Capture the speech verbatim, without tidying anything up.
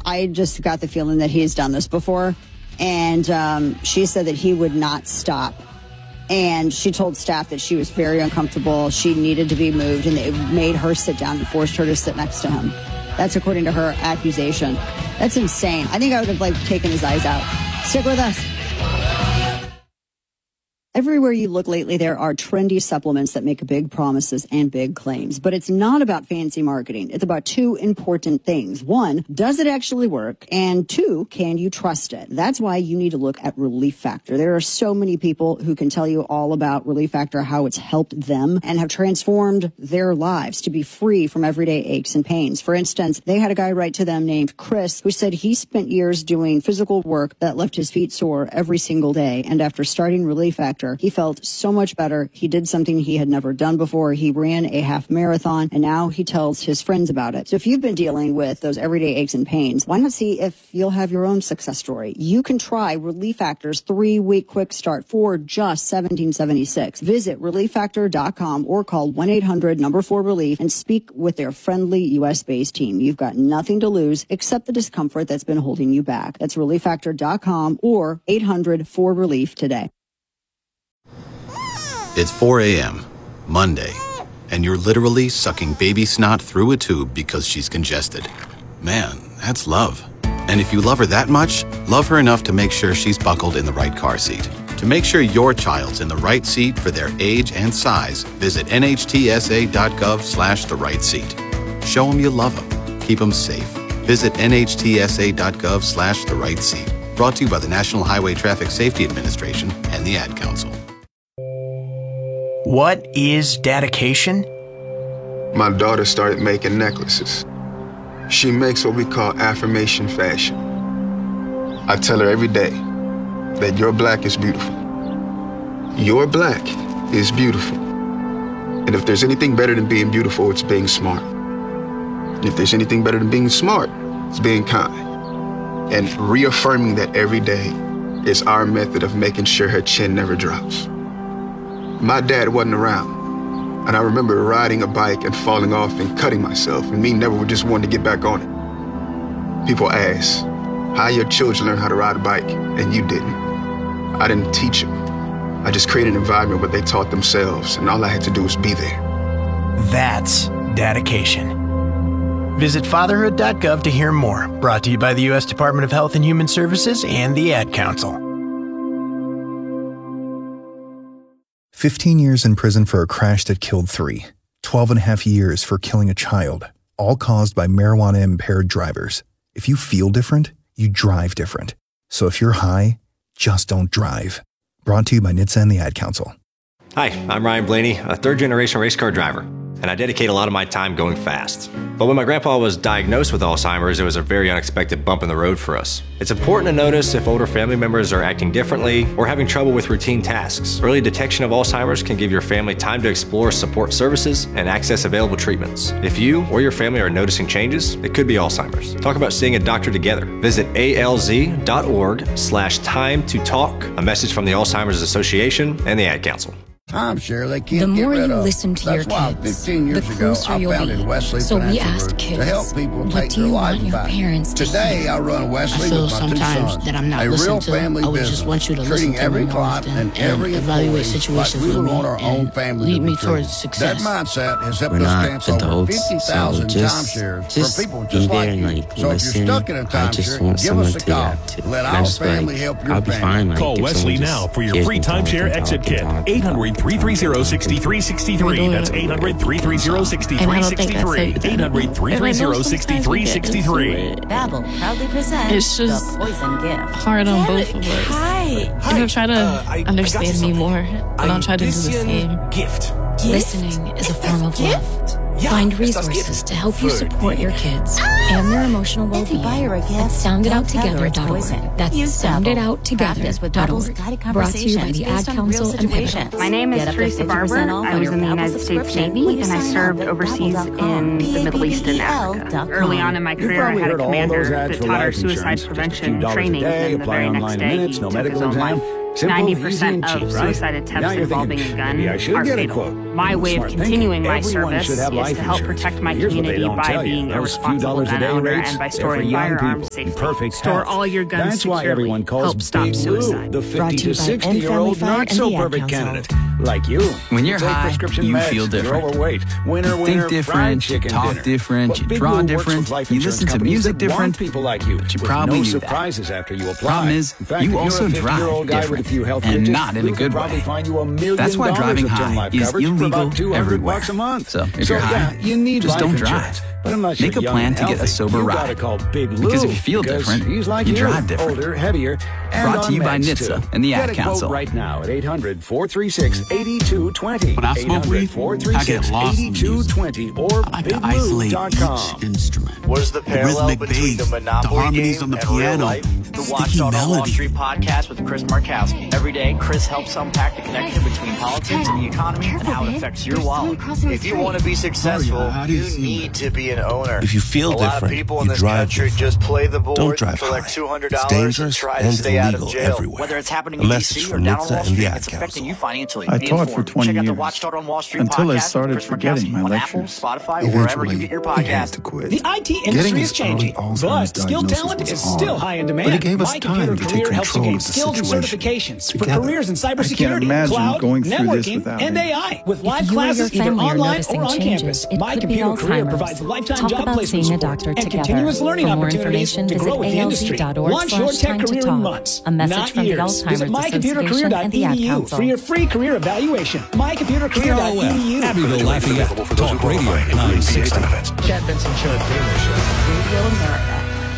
I just got the feeling that he's done this before. And um, she said that he would not stop. And she told staff that she was very uncomfortable. She needed to be moved, and they made her sit down and forced her to sit next to him. That's according to her accusation. That's insane. I think I would have, like, taken his eyes out. Stick with us. Everywhere you look lately, there are trendy supplements that make big promises and big claims. But it's not about fancy marketing. It's about two important things. One, does it actually work? And two, can you trust it? That's why you need to look at Relief Factor. There are so many people who can tell you all about Relief Factor, how it's helped them and have transformed their lives to be free from everyday aches and pains. For instance, they had a guy write to them named Chris who said he spent years doing physical work that left his feet sore every single day. And after starting Relief Factor, he felt so much better. He did something he had never done before. He ran a half marathon, and now he tells his friends about it. So if you've been dealing with those everyday aches and pains, why not see if you'll have your own success story? You can try Relief Factor's three-week quick start for just seventeen seventy-six. Visit relief factor dot com or call one eight hundred number four relief and speak with their friendly U S-based team. You've got nothing to lose except the discomfort that's been holding you back. That's relief factor dot com or eight hundred four relief today. It's four a.m., Monday, and you're literally sucking baby snot through a tube because she's congested. Man, that's love. And if you love her that much, love her enough to make sure she's buckled in the right car seat. To make sure your child's in the right seat for their age and size, visit N H T S A dot gov slash the right seat. Show them you love them. Keep them safe. Visit N H T S A dot gov slash the right seat. Brought to you by the National Highway Traffic Safety Administration and the Ad Council. What is dedication? My daughter started making necklaces. She makes what we call affirmation fashion. I tell her every day that your black is beautiful. Your black is beautiful. And if there's anything better than being beautiful, it's being smart. And if there's anything better than being smart, it's being kind. And reaffirming that every day is our method of making sure her chin never drops. My dad wasn't around, and I remember riding a bike and falling off and cutting myself, and me never just wanting to get back on it. People ask, how your children learn how to ride a bike, and you didn't. I didn't teach them. I just created an environment where they taught themselves, and all I had to do was be there. That's dedication. Visit fatherhood dot gov to hear more. Brought to you by the U S Department of Health and Human Services and the Ad Council. fifteen years in prison for a crash that killed three. twelve and a half years for killing a child, all caused by marijuana-impaired drivers. If you feel different, you drive different. So if you're high, just don't drive. Brought to you by N H T S A and the Ad Council. Hi, I'm Ryan Blaney, a third-generation race car driver, and I dedicate a lot of my time going fast. But when my grandpa was diagnosed with Alzheimer's, it was a very unexpected bump in the road for us. It's important to notice if older family members are acting differently or having trouble with routine tasks. Early detection of Alzheimer's can give your family time to explore support services and access available treatments. If you or your family are noticing changes, it could be Alzheimer's. Talk about seeing a doctor together. Visit A L Z dot org slash time to talk. A message from the Alzheimer's Association and the Ad Council. Timeshare they can't the more get rid you of. listen to That's your why kids, fifteen years the ago closer I you'll founded be. Wesley So we Financial asked Group kids, to help people what take do their you lives want your back. parents to Today hear? I run Wesley I feel with my two sometimes sons. that I'm not a listened real to. family I would business, just want you to treating listen to every me more client often and every and evaluate employee situations like we with would me want our own and family lead to me be treated. towards success. That mindset has helped We're us not cancel over adults, fifty so thousand just- timeshares just for people be just there like and, you. like, So if listen. you're stuck in a I just timeshare, want give someone us a to call. react to. Let And I our just be like, family help your I'll be family. fine. Like, Call if Wesley someone now just for your gives free me time timeshare to talk exit and kit. talk. eight hundred, three three zero, six three six three. That's eight hundred, three three zero, six three six three. eight hundred, three three zero, six three six three. Babbel proudly presents It's just The Poison Gift. hard on both of us. Hi. You know, try to Uh, I- I got understand you me something. more, and I'll try to do the same. Gift. Listening is a form of love. Yeah, Find es das resources Gift to help you für support die- your kids and their emotional If you well-being buy her a at gift, sound it out don't tell her together it's dot org. poison. That's Use sound it Babbel. out together Practice with dot Babbel's org. guided Brought to you by conversations the Ad based on real Council and Pivotal. situations. My name is Get up to Teresa fifty percent Barber. off I on was your in the Babbel United States subscription Navy, when you and I sign served up at overseas babbel dot com. in the Middle East and Africa. Early on in my career, I had a commander that taught our suicide prevention training, and the very next day he took his own life. Simple, ninety easy, percent and cheap, of right? suicide attempts Now you're involving thinking, a gun maybe I should are get a fatal. quote. My way of Smart continuing thinking. my Everyone service should is have to life help insurance. protect my Here's what they community don't by tell you. being a Those few responsible dollars a gun day owner rates, and by they're for storing young firearms people in safely. perfect Store health. all your guns That's why securely. everyone calls Help stop Big suicide. Lou the fifty to sixty year old not so perfect candidate. Like you. When you're Take high, prescription you meds, feel you're different. overweight. Winner, winner, Think fried different, chicken talk dinner. different, But you Big draw Lou works different, with life you insurance listen to companies music that want different, people like you, but you with probably no knew that. surprises after you apply. Problem is, In fact, you if you're also a fifty-year-old drive guy with a few health different, and glitches, not in a Lou good could probably way. find you a million That's why dollars driving of term high life is coverage for illegal about two hundred everywhere. bucks a month. So if so you're high, yeah, you need just life don't insurance. drive. But unless Make you're a young plan and to get a healthy, sober you ride. gotta call Big Lou, Because if you feel because different, he's like you you, drive different. older, heavier, and Brought to on you by meds, N H too. T S A and the Get Ad a quote Council. right now at eight hundred, four three six, eight two two zero. When I smoke weed, I get lost in the music. or I big can isolate lou dot com. each instrument. What is the parallel rhythmic between bass, the Monopoly the harmonies game on the and piano, real life? the The Watchdog sticky on Wall melody. Street podcast with Chris Markowski. Every day, Chris helps unpack the connection between politics and the economy and how it affects your wallet. If you want to be successful, how do you you see need to be an owner. If you feel a lot different, of people in you this drive country different. just play the board, Don't drive collect high. two hundred It's dollars and dangerous try to and stay out of illegal jail. everywhere. Whether it's happening A in D message C or from down N on H T S A Wall and the Street, Ad it's Council. affecting you financially. I Be taught informed. for twenty Check out the years, Watchdog on Wall Street until I podcast started with Chris forgetting Markowski my on Apple, lectures. Spotify, or wherever you get your podcast. The I T industry is changing, but skilled talent is still high in demand. But it gave us My time Computer to take Career helps you control gain of the skills and situation certifications for together. careers in I can't cybersecurity, imagine cloud, going through this networking, without and me. A I. With If live you or your classes either family are online noticing or on changes, campus, it My could be Computer Career Alzheimer's. provides lifetime Talk job about placement seeing a support doctor and together. continuous learning For more opportunities information, to visit grow with the industry. alz.org Launch your slash tech time to career in talk. months, A message not from the years. Alzheimer's Visit my computer career Association dot and the Ad e d u Council. for your free career evaluation. my computer career dot e d u. Abbeville, Lafayette. Talk Radio nine sixty. Chad Benson Show at Radio America.